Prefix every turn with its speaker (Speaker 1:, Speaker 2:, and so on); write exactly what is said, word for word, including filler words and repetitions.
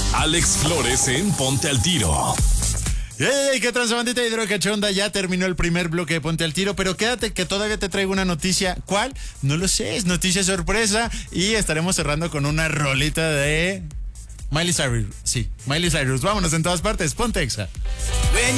Speaker 1: Alex Flores en Ponte al Tiro.
Speaker 2: ¡Hey! ¿Qué transbandita hidrocachonda? Ya terminó el primer bloque de Ponte al Tiro, pero quédate que todavía te traigo una noticia. ¿Cuál? No lo sé, es noticia sorpresa y estaremos cerrando con una rolita de Miley Cyrus. Sí, Miley Cyrus. Vámonos en todas partes, ponte Exa.